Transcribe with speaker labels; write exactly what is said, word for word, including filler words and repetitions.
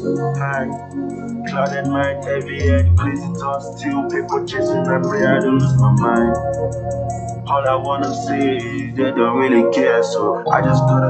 Speaker 1: High, clouded mind, heavy head, crazy thoughts, still people chasing. I pray I don't lose my mind. All I wanna say is they don't really care, so I just gotta